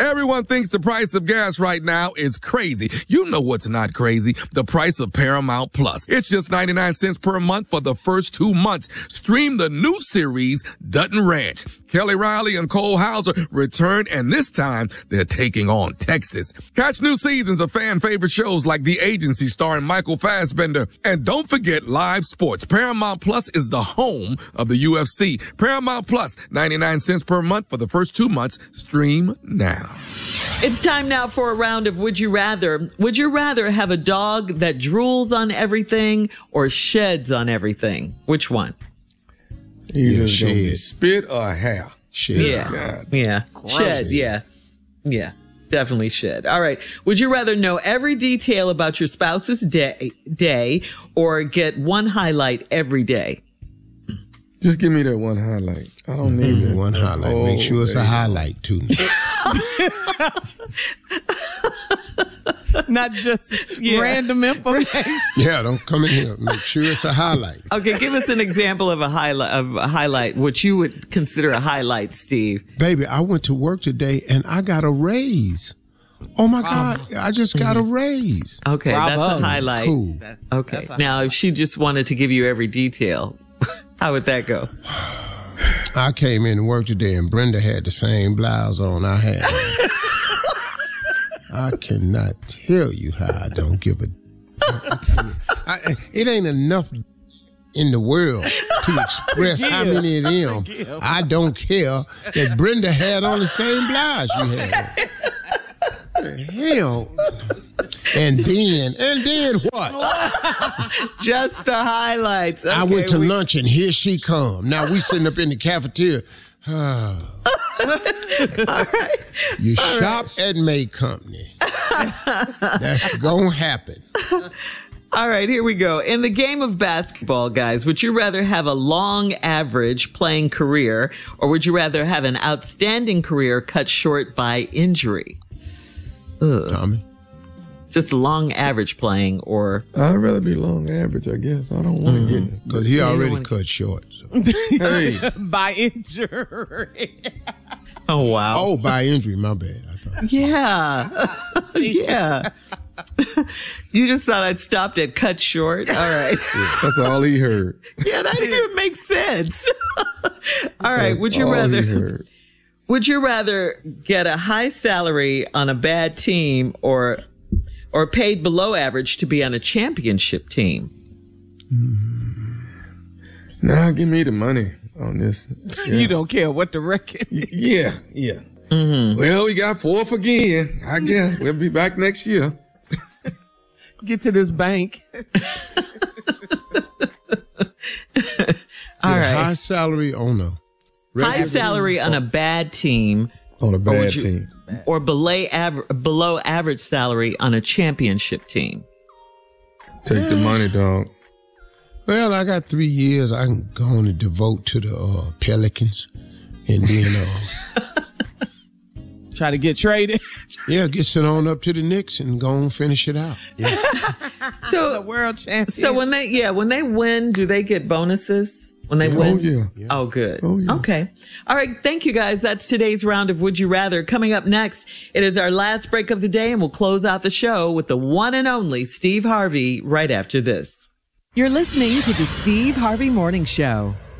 Everyone thinks the price of gas right now is crazy. You know what's not crazy? The price of Paramount Plus. It's just 99 cents per month for the first 2 months. Stream the new series, Dutton Ranch. Kelly Riley and Cole Hauser return, and this time they're taking on Texas. Catch new seasons of fan-favorite shows like The Agency starring Michael Fassbender. And don't forget live sports. Paramount Plus is the home of the UFC. Paramount Plus, 99 cents per month for the first 2 months. Stream now. It's time now for a round of Would You Rather. Would you rather have a dog that drools on everything or sheds on everything? Which one? Either shed. Spit or hair. Shed. Yeah. Yeah. Shed. Yeah. Yeah. Definitely shed. All right. Would you rather know every detail about your spouse's day or get one highlight every day? Just give me that one highlight. I don't need that. One highlight. Make sure it's a highlight, too. Not just random information. Yeah, don't come in here. Make sure it's a highlight. Okay, give us an example of a highlight, what you would consider a highlight, Steve. Baby, I went to work today and I got a raise. Oh my God, I just got a raise. Okay, Bravo. That's a highlight. Cool. Okay, now if she just wanted to give you every detail, how would that go? I came in to work today and Brenda had the same blouse on I had. I cannot tell you how I don't give a... it ain't enough in the world to express how many of them I don't care that Brenda had on the same blouse you had. Hell. And then what? Just the highlights. Okay, I went to lunch and here she come. Now we sitting up in the cafeteria. All right. You shop at May Company. That's gonna happen. All right, here we go. In the game of basketball, guys, would you rather have a long average playing career or would you rather have an outstanding career cut short by injury? Tommy? Just long average playing or... I'd rather be long average, I guess. I don't want to get... Because he already cut short. So. Hey. By injury. Oh, wow. Oh, by injury, my bad. I thought. Yeah. Yeah. You just thought I'd stopped at cut short? All right. Yeah, that's all he heard. Yeah, that didn't even make sense. All right. That's all he heard. Would you rather get a high salary on a bad team or paid below average to be on a championship team? Nah, give me the money on this. Yeah. You don't care what the record is. Yeah. Mm-hmm. Well, we got fourth again. I guess we'll be back next year. Get to this bank. All right. High salary owner. High salary on a bad team. On a bad team. Or below average salary on a championship team. Take the money, dog. Well, I got 3 years I can go on and devote to the Pelicans. And then... Try to get traded. Yeah, get sent on up to the Knicks and go and finish it out. Yeah. So the world champion. So when they win, do they get bonuses? When they win? Oh, yeah. Oh, good. Oh, yeah. Okay. All right. Thank you, guys. That's today's round of Would You Rather. Coming up next, it is our last break of the day, and we'll close out the show with the one and only Steve Harvey right after this. You're listening to the Steve Harvey Morning Show.